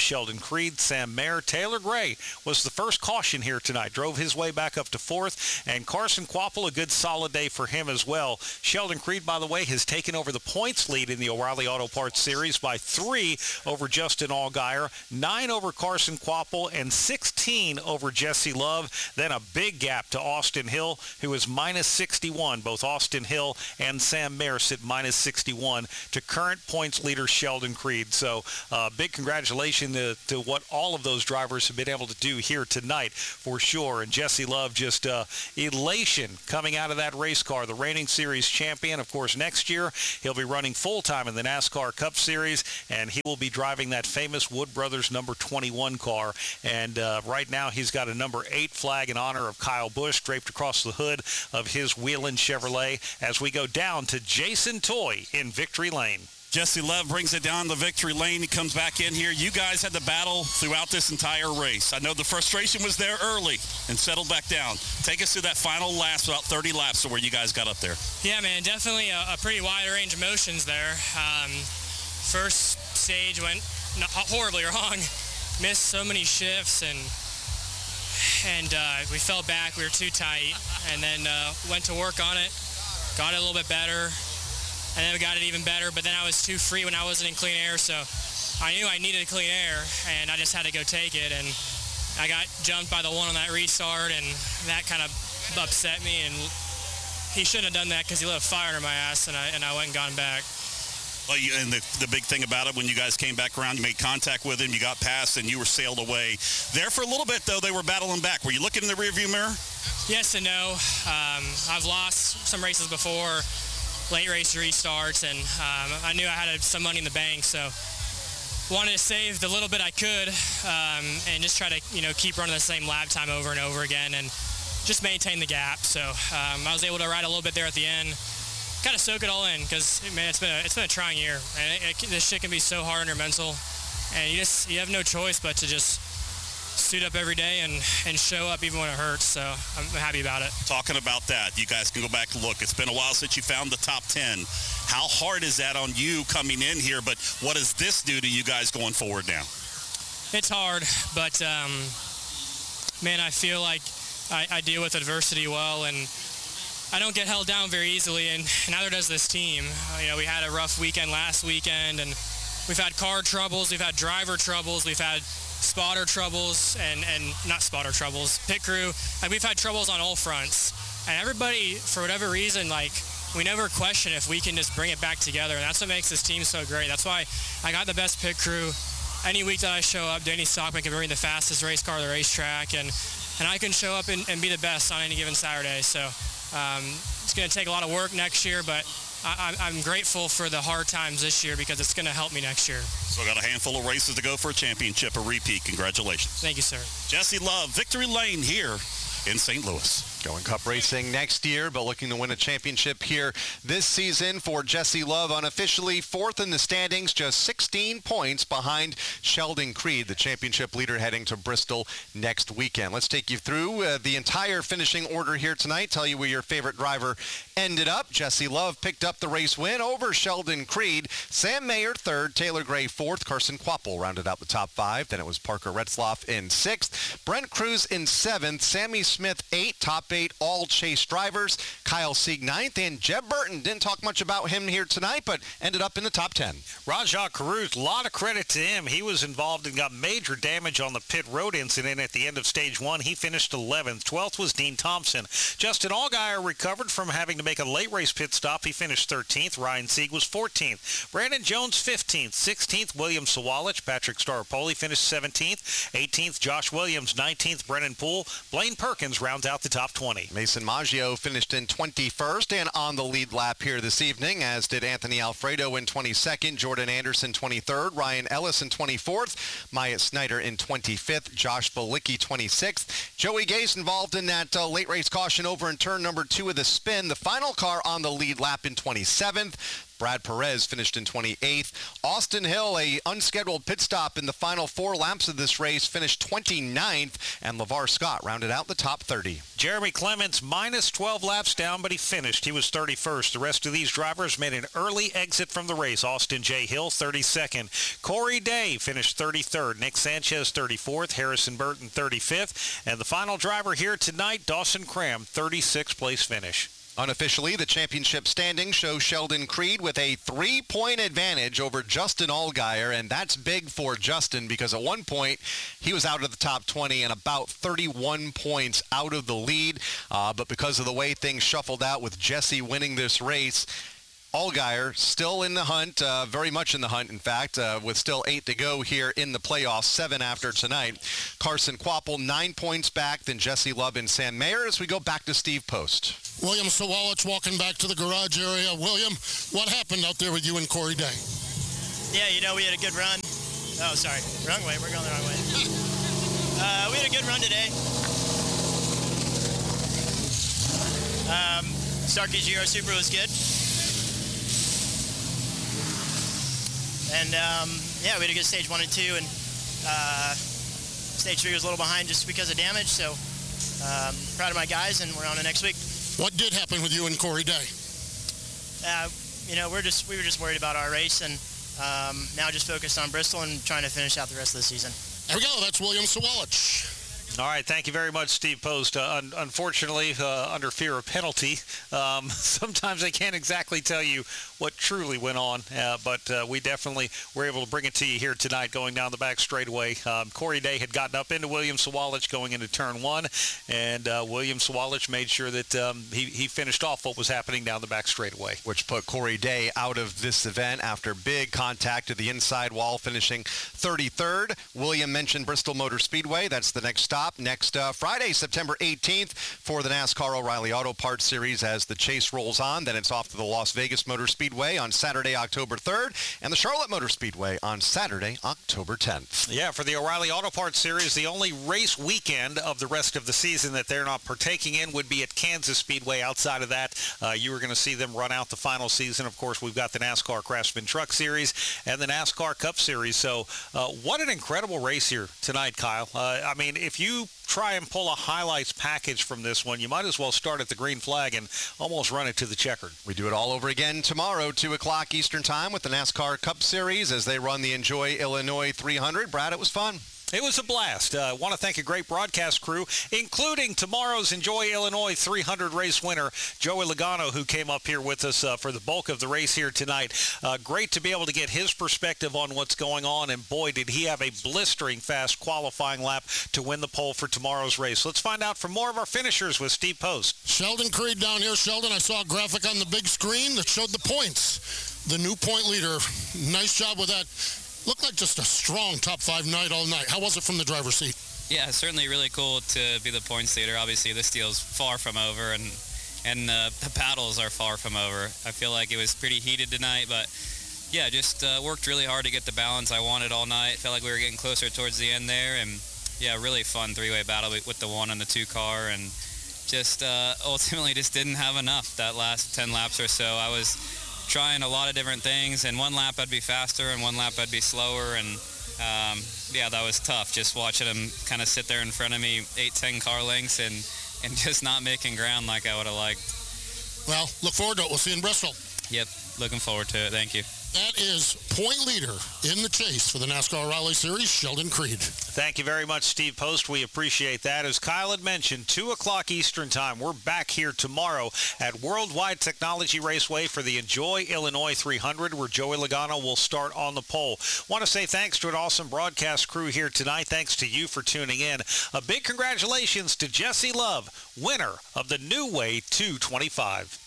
Sheldon Creed, Sam Mayer. Taylor Gray was the first caution here tonight. Drove his way back up to fourth. And Carson Kvapil, a good solid day for him as well. Sheldon Creed, by the way, has taken over the points lead in the O'Reilly Auto Parts Series by 3 over Justin Allgaier, 9 over Carson Kvapil, and 16 over Jesse Love. Then a big gap to Austin Hill, who is minus 61. Both Austin Hill and Sam Mayer sit minus 61 to current points leader Sheldon Creed. So big congratulations to what all of those drivers have been able to do here tonight for sure. And Jesse Love, just elation coming out of that race car, the reigning series champion. Of course, next year he'll be running full-time in the NASCAR Cup Series, and he will be driving that famous Wood Brothers number 21 car. And right now he's got a number 8 flag in honor of Kyle Busch draped across the hood of his Whelen Chevrolet as we go down to Jason Toy in Victory Lane. Jesse Love brings it down the victory lane. He comes back in here. You guys had the battle throughout this entire race. I know the frustration was there early and settled back down. Take us through that final last, about 30 laps to where you guys got up there. Yeah, man, definitely a pretty wide range of motions there. First stage went horribly wrong. Missed so many shifts, and we fell back. We were too tight, and then went to work on it. Got it a little bit better. And then we got it even better, but then I was too free when I wasn't in clean air, so I knew I needed clean air, and I just had to go take it. And I got jumped by the one on that restart, and that kind of upset me. And he shouldn't have done that because he lit a fire under my ass, and I went and got him back. Well, and the big thing about it, when you guys came back around, you made contact with him, you got past, and you were sailed away. There for a little bit, though, they were battling back. Were you looking in the rearview mirror? Yes and no. I've lost some races before, late race restarts, and I knew I had some money in the bank, so wanted to save the little bit I could and just try to keep running the same lap time over and over again and just maintain the gap. So I was able to ride a little bit there at the end, kind of soak it all in, because man, it's been a trying year, and this shit can be so hard on your mental, and you have no choice but to just suit up every day and show up even when it hurts. So I'm happy about it. Talking about that, you guys can go back and look. It's been a while since you found the top 10. How hard is that on you coming in here, but what does this do to you guys going forward now? It's hard, but man, I feel like I deal with adversity well, and I don't get held down very easily, and neither does this team. We had a rough weekend last weekend, and we've had car troubles, we've had driver troubles, we've had spotter troubles, and not spotter troubles, pit crew. We've had troubles on all fronts, and everybody, for whatever reason, we never question if we can just bring it back together, and that's what makes this team so great. That's why I got the best pit crew. Any week that I show up, Danny Stockman can bring the fastest race car to the racetrack, and I can show up and be the best on any given Saturday. So it's going to take a lot of work next year, but I'm grateful for the hard times this year because it's going to help me next year. So I got a handful of races to go for a championship, a repeat. Congratulations. Thank you, sir. Jesse Love, Victory Lane here in St. Louis. Going Cup racing next year, but looking to win a championship here this season for Jesse Love, unofficially fourth in the standings, just 16 points behind Sheldon Creed, the championship leader, heading to Bristol next weekend. Let's take you through the entire finishing order here tonight, tell you where your favorite driver ended up. Jesse Love picked up the race win over Sheldon Creed. Sam Mayer third, Taylor Gray fourth, Carson Kvapil rounded out the top 5. Then it was Parker Retzlaff in 6th, Brent Cruz in 7th, Sammy Smith 8, top 8 all Chase drivers, Kyle Sieg 9th, and Jeb Burton. Didn't talk much about him here tonight, but ended up in the top 10. Rajah Caruth, a lot of credit to him. He was involved and got major damage on the pit road incident at the end of stage 1. He finished 11th. 12th was Dean Thompson. Justin Allgaier recovered from having to make a late race pit stop. He finished 13th. Ryan Sieg was 14th. Brandon Jones 15th. 16th, William Sawalich. Patrick Staropoli finished 17th. 18th, Josh Williams. 19th, Brennan Poole. Blaine Perkins rounds out the top 20. Mason Maggio finished in 21st and on the lead lap here this evening, as did Anthony Alfredo in 22nd, Jordan Anderson 23rd, Ryan Ellis in 24th, Myatt Snyder in 25th, Josh Balicki 26th. Joey Gase involved in that late race caution over in turn number 2 of the spin. The final car on the lead lap in 27th. Brad Perez finished in 28th. Austin Hill, a unscheduled pit stop in the final 4 laps of this race, finished 29th, and LeVar Scott rounded out the top 30. Jeremy Clements minus 12 laps down, but he finished. He was 31st. The rest of these drivers made an early exit from the race. Austin J. Hill, 32nd. Corey Day finished 33rd. Nick Sanchez, 34th. Harrison Burton, 35th. And the final driver here tonight, Dawson Cram, 36th place finish. Unofficially, the championship standings show Sheldon Creed with a 3-point advantage over Justin Allgaier, and that's big for Justin because at one point he was out of the top 20 and about 31 points out of the lead. But because of the way things shuffled out with Jesse winning this race, Allgaier still in the hunt, very much in the hunt, in fact, with still 8 to go here in the playoffs, 7 after tonight. Carson Kvapil 9 points back, then Jesse Love and Sam Mayer as we go back to Steve Post. William Sawalich walking back to the garage area. William, what happened out there with you and Corey Day? Yeah, we had a good run. Oh, sorry. Wrong way. We're going the wrong way. We had a good run today. Starkey GR Super was good. And, yeah, we had a good stage 1 and 2, and stage 3 was a little behind just because of damage, so proud of my guys, and we're on to next week. What did happen with you and Corey Day? We were just worried about our race, and now just focused on Bristol and trying to finish out the rest of the season. There we go. That's William Sawalich. All right, thank you very much, Steve Post. Unfortunately, under fear of penalty, sometimes I can't exactly tell you what truly went on, but we definitely were able to bring it to you here tonight going down the back straightaway. Corey Day had gotten up into William Sawalich going into turn 1, and William Sawalich made sure that he finished off what was happening down the back straightaway. Which put Corey Day out of this event after big contact to the inside wall, finishing 33rd. William mentioned Bristol Motor Speedway. That's the next stop. Next Friday, September 18th for the NASCAR O'Reilly Auto Parts Series as the chase rolls on. Then it's off to the Las Vegas Motor Speedway on Saturday, October 3rd, and the Charlotte Motor Speedway on Saturday, October 10th. Yeah, for the O'Reilly Auto Parts Series, the only race weekend of the rest of the season that they're not partaking in would be at Kansas Speedway. Outside of that, you are going to see them run out the final season. Of course, we've got the NASCAR Craftsman Truck Series and the NASCAR Cup Series. So what an incredible race here tonight, Kyle. I mean, if you try and pull a highlights package from this one, you might as well start at the green flag and almost run it to the checkered. We do it all over again tomorrow, 2 o'clock Eastern Time with the NASCAR Cup Series as they run the Enjoy Illinois 300. Brad, it was fun. It was a blast. I want to thank a great broadcast crew, including tomorrow's Enjoy Illinois 300 race winner, Joey Logano, who came up here with us for the bulk of the race here tonight. Great to be able to get his perspective on what's going on, and boy, did he have a blistering fast qualifying lap to win the pole for tomorrow's race. Let's find out from more of our finishers with Steve Post. Sheldon Creed down here. Sheldon, I saw a graphic on the big screen that showed the points. The new point leader. Nice job with that. Looked like just a strong top 5 night all night. How was it from the driver's seat? Yeah, certainly really cool to be the points leader. Obviously, this deal's far from over, and the battles are far from over. I feel like it was pretty heated tonight, but yeah, just worked really hard to get the balance I wanted all night. Felt like we were getting closer towards the end there, and yeah, really fun 3-way battle with the 1 and the 2 car, and just ultimately just didn't have enough that last 10 laps or so. I was trying a lot of different things, and one lap I'd be faster and one lap I'd be slower, and yeah, that was tough just watching him kind of sit there in front of me 8-10 car lengths and just not making ground like I would have liked. Well, look forward to it. We'll see you in Bristol. Yep, looking forward to it. Thank you. That is point leader in the chase for the NASCAR O'Reilly Series, Sheldon Creed. Thank you very much, Steve Post. We appreciate that. As Kyle had mentioned, 2 o'clock Eastern Time. We're back here tomorrow at Worldwide Technology Raceway for the Enjoy Illinois 300, where Joey Logano will start on the pole. Want to say thanks to an awesome broadcast crew here tonight. Thanks to you for tuning in. A big congratulations to Jesse Love, winner of the New Way 225.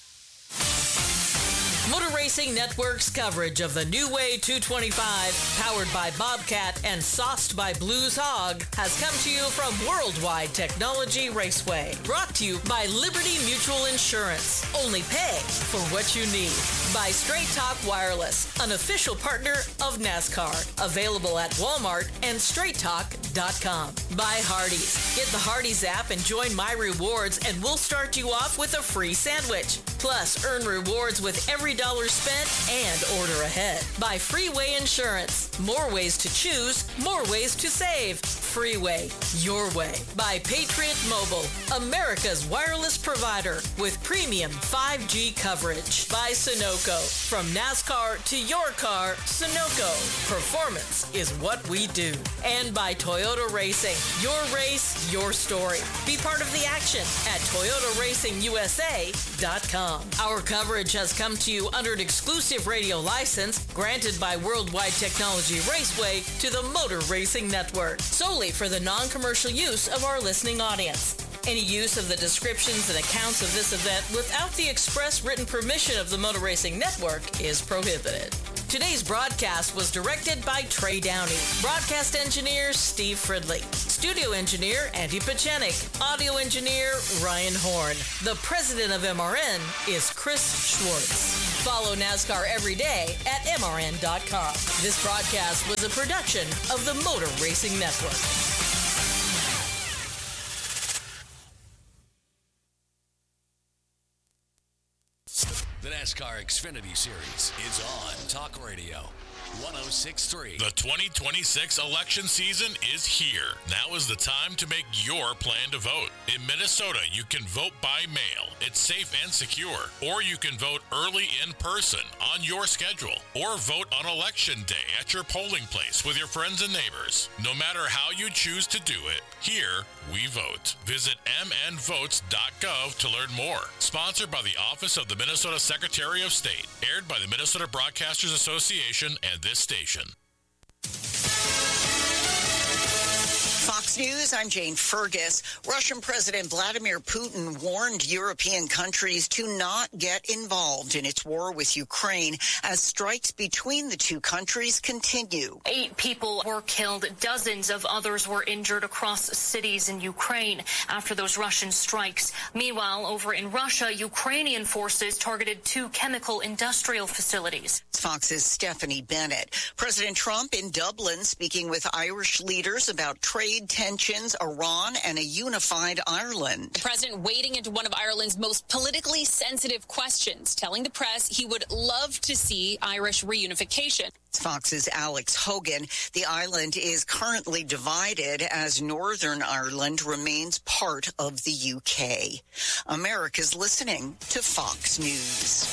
Motor Racing Network's coverage of the New Way 225, powered by Bobcat and sauced by Blues Hog, has come to you from Worldwide Technology Raceway. Brought to you by Liberty Mutual Insurance. Only pay for what you need. By Straight Talk Wireless, an official partner of NASCAR. Available at Walmart and StraightTalk.com. By Hardee's. Get the Hardee's app and join My Rewards, and we'll start you off with a free sandwich. Plus, earn rewards with every spent and order ahead. By Freeway Insurance. More ways to choose, more ways to save. Freeway, your way. By Patriot Mobile, America's wireless provider with premium 5G coverage. By Sunoco. From NASCAR to your car, Sunoco. Performance is what we do. And by Toyota Racing. Your race, your story. Be part of the action at ToyotaRacingUSA.com. Our coverage has come to you under an exclusive radio license granted by Worldwide Technology Raceway to the Motor Racing Network, solely for the non-commercial use of our listening audience. Any use of the descriptions and accounts of this event without the express written permission of the Motor Racing Network is prohibited. Today's broadcast was directed by Trey Downey. Broadcast engineer Steve Fridley. Studio engineer Andy Pachenik. Audio engineer Ryan Horn. The president of MRN is Chris Schwartz. Follow NASCAR every day at MRN.com. This broadcast was a production of the Motor Racing Network. The NASCAR Xfinity Series is on Talk Radio 106.3. The 2026 election season is here. Now is the time to make your plan to vote. In Minnesota, you can vote by mail. It's safe and secure. Or you can vote early in person on your schedule. Or vote on election day at your polling place with your friends and neighbors. No matter how you choose to do it, here we vote. Visit mnvotes.gov to learn more. Sponsored by the Office of the Minnesota Secretary of State. Aired by the Minnesota Broadcasters Association and this station. Fox News, I'm Jane Fergus. Russian President Vladimir Putin warned European countries to not get involved in its war with Ukraine as strikes between the two countries continue. 8 people were killed. Dozens of others were injured across cities in Ukraine after those Russian strikes. Meanwhile, over in Russia, Ukrainian forces targeted 2 chemical industrial facilities. Fox's Stephanie Bennett. President Trump in Dublin speaking with Irish leaders about trade tensions, Iran, and a unified Ireland. The president wading into one of Ireland's most politically sensitive questions, telling the press he would love to see Irish reunification. Fox's Alex Hogan. The island is currently divided as Northern Ireland remains part of the UK. America's listening to Fox News.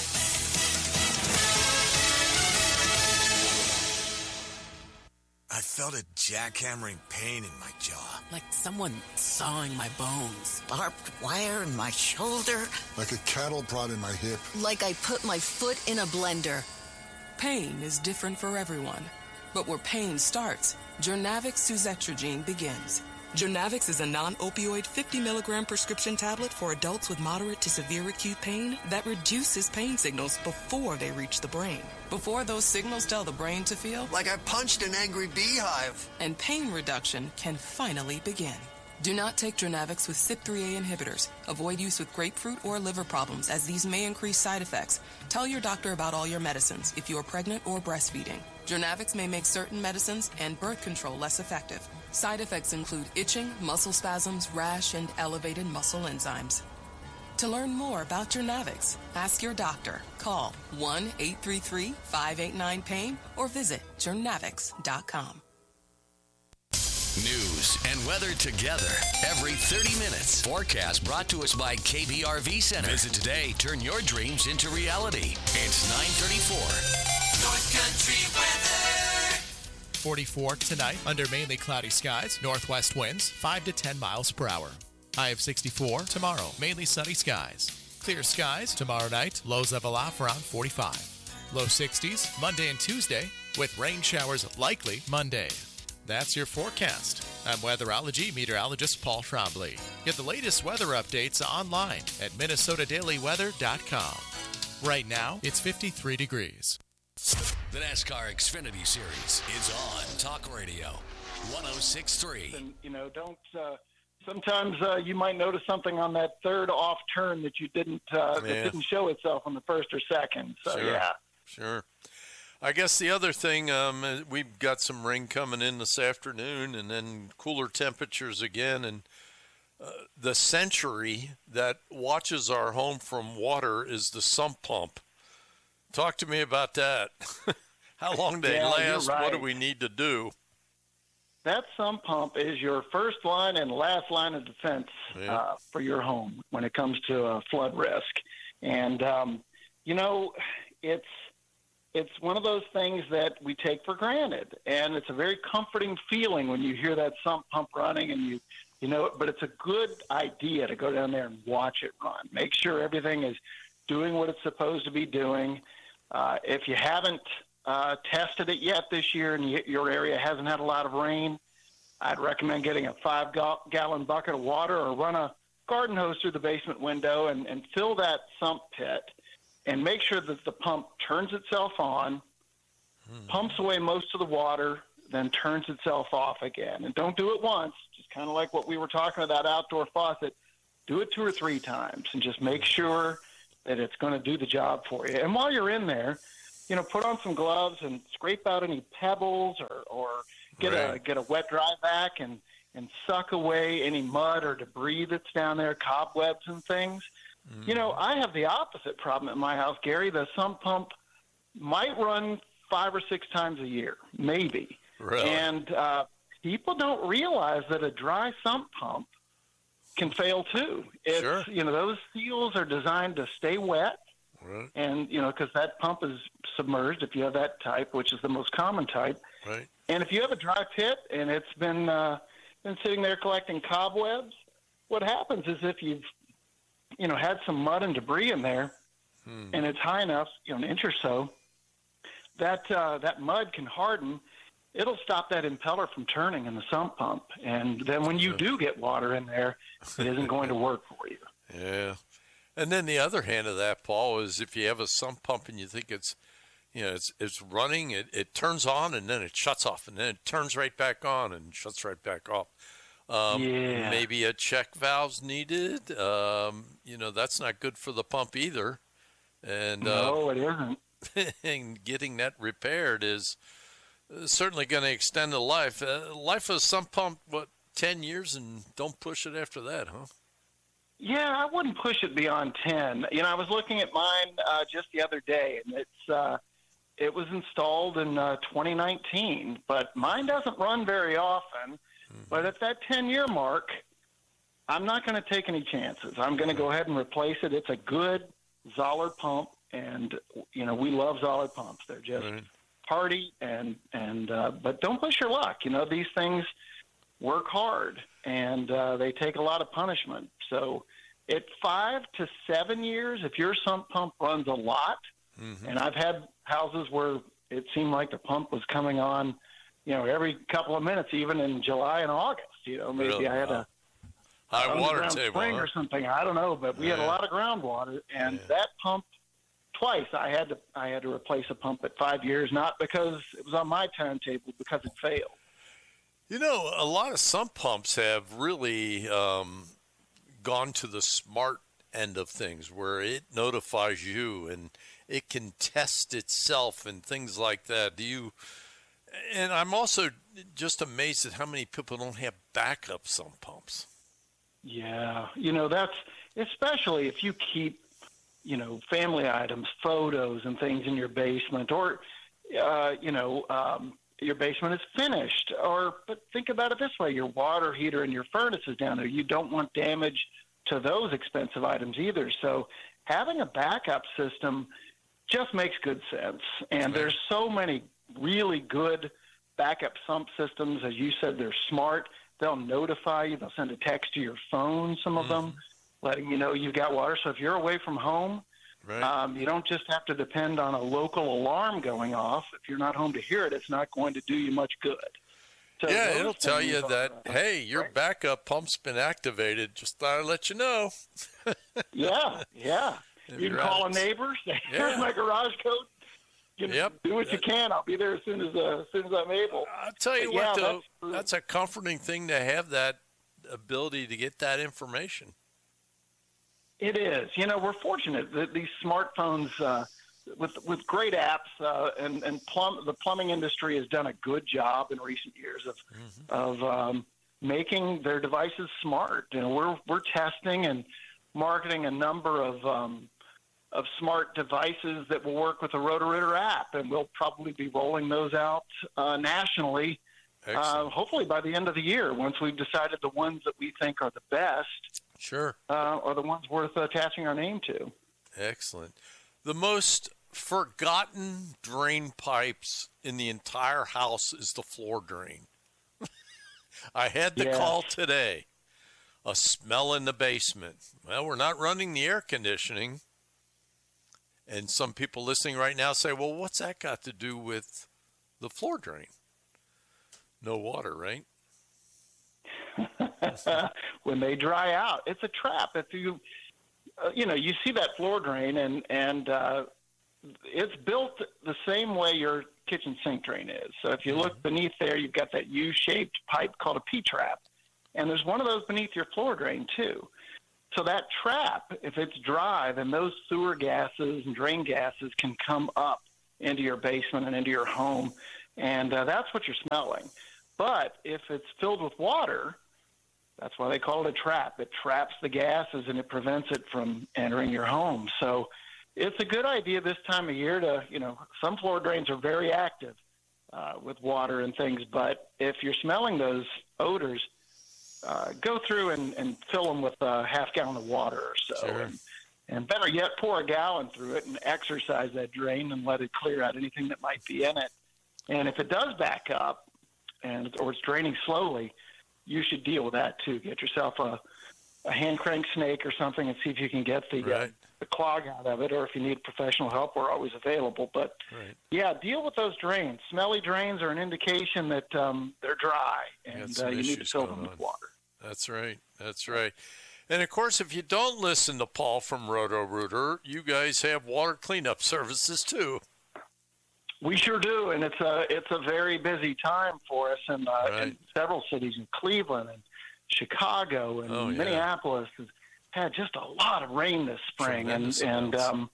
I felt a jackhammering pain in my jaw. Like someone sawing my bones. Barbed wire in my shoulder. Like a cattle prod in my hip. Like I put my foot in a blender. Pain is different for everyone. But where pain starts, Journavx Suzetrigine begins. Journavx is a non-opioid 50-milligram prescription tablet for adults with moderate to severe acute pain that reduces pain signals before they reach the brain. Before those signals tell the brain to feel like I punched an angry beehive. And pain reduction can finally begin. Do not take Journavx with CYP3A inhibitors. Avoid use with grapefruit or liver problems, as these may increase side effects. Tell your doctor about all your medicines if you are pregnant or breastfeeding. Journavx may make certain medicines and birth control less effective. Side effects include itching, muscle spasms, rash, and elevated muscle enzymes. To learn more about Journavx, ask your doctor. Call 1-833-589-PAIN or visit journavx.com. News and weather together every 30 minutes. Forecast brought to us by KBRV Center. Visit today. Turn your dreams into reality. It's 9:34. North Country weather. 44 tonight under mainly cloudy skies. Northwest winds 5 to 10 miles per hour. High of 64 tomorrow. Mainly sunny skies. Clear skies tomorrow night. Lows level off around 45. Low 60s Monday and Tuesday with rain showers likely Monday. That's your forecast. I'm weatherology meteorologist Paul Trombley. Get the latest weather updates online at minnesotadailyweather.com. Right now, it's 53 degrees. The NASCAR Xfinity Series is on Talk Radio 106.3. And, sometimes you might notice something on that third off turn that you didn't that didn't show itself on the first or second. So, Sure. I guess the other thing, we've got some rain coming in this afternoon and then cooler temperatures again. And the Century that watches our home from water is the sump pump. Talk to me about that. How long they last? Right. What do we need to do? That sump pump is your first line and last line of defense for your home when it comes to flood risk. And, it's one of those things that we take for granted. And it's a very comforting feeling when you hear that sump pump running and you know it. But it's a good idea to go down there and watch it run. Make sure everything is doing what it's supposed to be doing. If you haven't tested it yet this year and your area hasn't had a lot of rain, I'd recommend getting a 5-gallon bucket of water or run a garden hose through the basement window and fill that sump pit and make sure that the pump turns itself on, pumps away most of the water, then turns itself off again. And don't do it once, just kind of like what we were talking about outdoor faucet. Do it 2 or 3 times and just make sure that it's going to do the job for you. And while you're in there, put on some gloves and scrape out any pebbles or get a wet dry vac and suck away any mud or debris that's down there, cobwebs and things. I have the opposite problem at my house, Gary. The sump pump might run 5 or 6 times a year, maybe. Really? And people don't realize that a dry sump pump can fail too. It's, those seals are designed to stay wet. Right. And, because that pump is submerged if you have that type, which is the most common type. Right. And if you have a dry pit and it's been sitting there collecting cobwebs, what happens is if you've, had some mud and debris in there and it's high enough, an inch or so, that mud can harden. It'll stop that impeller from turning in the sump pump. And then when you do get water in there, it isn't going to work for you. Yeah. And then the other hand of that, Paul, is if you have a sump pump and you think it's running, it turns on and then it shuts off and then it turns right back on and shuts right back off. Maybe a check valve's needed. That's not good for the pump either. And no, it isn't. And getting that repaired is certainly going to extend the life. Life of a sump pump, 10 years, and don't push it after that, huh? Yeah, I wouldn't push it beyond 10. I was looking at mine just the other day, and it was installed in 2019, but mine doesn't run very often. But at that 10-year mark, I'm not going to take any chances. I'm going to go ahead and replace it. It's a good Zollard pump, and we love Zollard pumps. They're just hardy, but don't push your luck. These things work hard, and they take a lot of punishment. So at 5 to 7 years, if your sump pump runs a lot, and I've had houses where it seemed like the pump was coming on, every couple of minutes, even in July and August. Maybe really? I had a high water table spring or something. I don't know, but we had a lot of groundwater, and that pump twice. I had to replace a pump at 5 years, not because it was on my timetable, because it failed. A lot of sump pumps have really gone to the smart end of things, where it notifies you and it can test itself and things like that. And I'm also just amazed at how many people don't have backup sump pumps. Yeah, that's especially if you keep, family items, photos and things in your basement, or, your basement is finished. But think about it this way, your water heater and your furnace is down there. You don't want damage to those expensive items either. So having a backup system just makes good sense. And there's so many really good backup sump systems. As you said, they're smart. They'll notify you. They'll send a text to your phone, some of them, letting you know you've got water. So if you're away from home, you don't just have to depend on a local alarm going off. If you're not home to hear it, it's not going to do you much good. So it'll tell you that, hey, your backup pump's been activated. Just thought I'd let you know. Yeah. You can call a neighbor. Say, here's my garage code. Do what you can. I'll be there as soon as I'm able. I'll tell you what, though, that's a comforting thing to have that ability to get that information. It is. We're fortunate that these smartphones with great apps and the plumbing industry has done a good job in recent years of making their devices smart. We're testing and marketing a number of smart devices that will work with the Roto-Rooter app, and we'll probably be rolling those out nationally, hopefully by the end of the year, once we've decided the ones that we think are the best. Sure. Are the ones worth attaching our name to. Excellent. The most forgotten drain pipes in the entire house is the floor drain. I had the call today. A smell in the basement. Well, we're not running the air conditioning. And some people listening right now say, well, what's that got to do with the floor drain? No water, right? When they dry out, it's a trap. If you, you see that floor drain and it's built the same way your kitchen sink drain is. So if you look beneath there, you've got that U-shaped pipe called a P-trap. And there's one of those beneath your floor drain, too. So that trap, if it's dry, then those sewer gases and drain gases can come up into your basement and into your home. And that's what you're smelling. But if it's filled with water, that's why they call it a trap. It traps the gases and it prevents it from entering your home. So it's a good idea this time of year to, some floor drains are very active with water and things. But if you're smelling those odors, go through and fill them with a half gallon of water or so. Sure. And better yet, pour a gallon through it and exercise that drain and let it clear out anything that might be in it. And if it does back up or it's draining slowly, you should deal with that too. Get yourself a hand crank snake or something and see if you can get the clog out of it, or if you need professional help, we're always available. But deal with those drains. Smelly drains are an indication that they're dry, and you need to fill them with water. That's right. That's right. And, of course, if you don't listen to Paul from Roto-Rooter, you guys have water cleanup services, too. We sure do, and it's a very busy time for us in several cities in Cleveland and Chicago and Minneapolis has had just a lot of rain this spring. And so,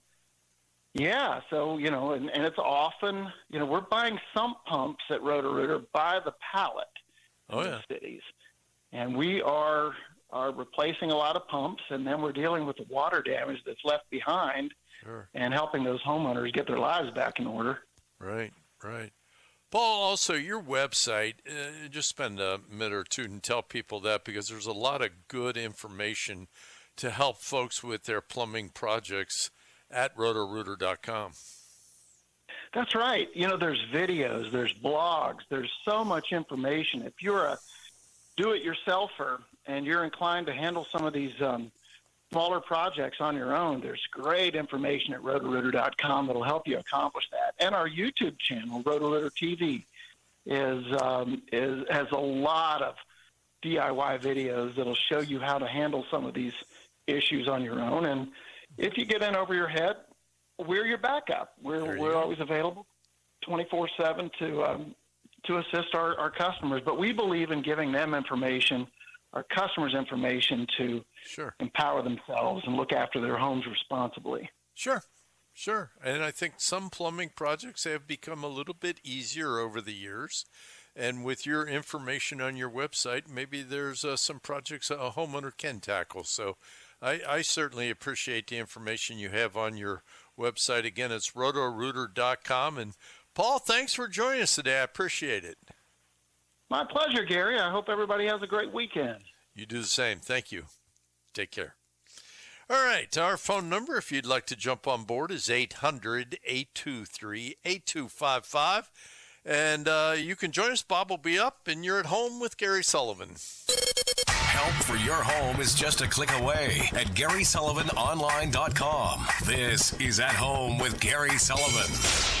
and it's often, we're buying sump pumps at Roto-Rooter by the pallet in the cities. And we are replacing a lot of pumps, and then we're dealing with the water damage that's left behind and helping those homeowners get their lives back in order. Right. Paul, also your website, just spend a minute or two and tell people that, because there's a lot of good information to help folks with their plumbing projects at rotorooter.com. That's right. There's videos, there's blogs, there's so much information. If you're a do-it-yourselfer and you're inclined to handle some of these smaller projects on your own, there's great information at rotorooter.com that'll help you accomplish that. And our YouTube channel, Roto-Rooter TV, has a lot of DIY videos that'll show you how to handle some of these issues on your own. And if you get in over your head, we're your backup. We're always available 24/7 to assist our customers. But we believe in giving them information, our customers information, to empower themselves and look after their homes responsibly. Sure. And I think some plumbing projects have become a little bit easier over the years. And with your information on your website, maybe there's some projects a homeowner can tackle. So I certainly appreciate the information you have on your website. Again, it's rotorooter.com. And Paul, thanks for joining us today. I appreciate it. My pleasure, Gary. I hope everybody has a great weekend. You do the same. Thank you. Take care. All right. Our phone number, if you'd like to jump on board, is 800-823-8255. And you can join us. Bob will be up, and you're at home with Gary Sullivan. Help for your home is just a click away at GarySullivanOnline.com. This is At Home with Gary Sullivan.